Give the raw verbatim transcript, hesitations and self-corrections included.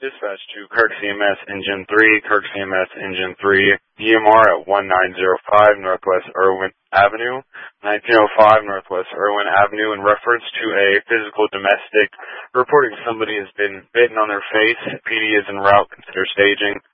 Dispatch to Kirk C M S Engine three, Kirk C M S Engine three, E M R at one nine zero five Northwest Irwin Avenue, nineteen oh five Northwest Irwin Avenue, in reference to a physical domestic reporting somebody has been bitten on their face. P D is en route. Consider staging.